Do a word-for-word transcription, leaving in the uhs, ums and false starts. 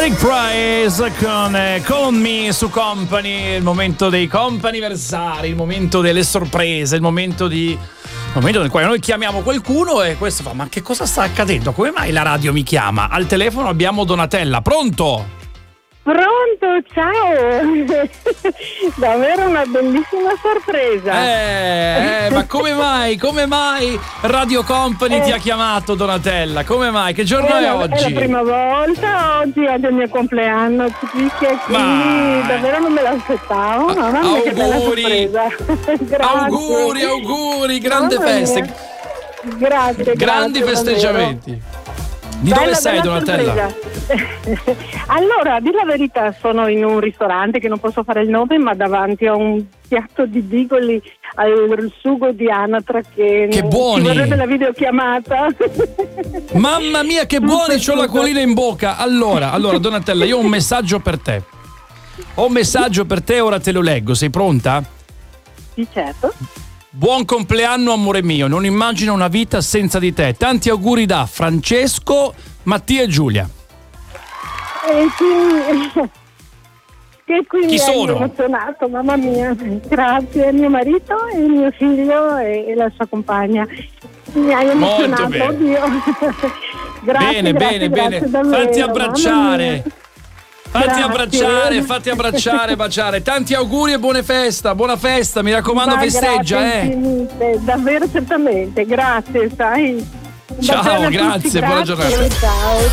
Big Prize con eh, Call on Me su Company, il momento dei comp'anniversari, il momento delle sorprese, il momento di il momento nel quale noi chiamiamo qualcuno e questo fa: ma che cosa sta accadendo? Come mai la radio mi chiama? Al telefono abbiamo Donatella, pronto? Pronto, ciao! Davvero una bellissima sorpresa. Eh, eh, ma come mai? Come mai Radio Company eh, ti ha chiamato, Donatella? Come mai? Che giorno è, è la, oggi? È la prima volta, oggi è il mio compleanno, quindi ma... davvero non me l'aspettavo. Mamma mia, che bella sorpresa. Grazie. Auguri, auguri, grande Mamma feste. Mia. Grazie, grandi grazie, festeggiamenti. Davvero. Di Bella, dove sei, bella Donatella? Allora, a dire la verità, sono in un ristorante che non posso fare il nome, ma davanti a un piatto di bigoli al sugo di anatra che, che buoni! Ci vorrebbe la videochiamata. Mamma mia, che buoni! C'ho l'acquolina in bocca. Allora, allora, Donatella, io ho un messaggio per te. Ho un messaggio per te, ora te lo leggo. Sei pronta? Sì, certo. Buon compleanno, amore mio, non immagino una vita senza di te. Tanti auguri da Francesco, Mattia e Giulia. E quindi, e quindi chi sono? Emozionato, mamma mia. Grazie, mio marito e il mio figlio e, e la sua compagna. Mi hai emozionato, molto bene. Oddio. Grazie, bene, grazie, bene, grazie, bene. davvero, Fatti abbracciare. Fatti Grazie. abbracciare, fatti abbracciare, baciare. Tanti auguri e buone festa, buona festa, mi raccomando, Ma festeggia, grazie eh. infinite, davvero certamente, grazie, sai. Ciao, Davvero grazie, tutti, buona grazie, giornata. ciao.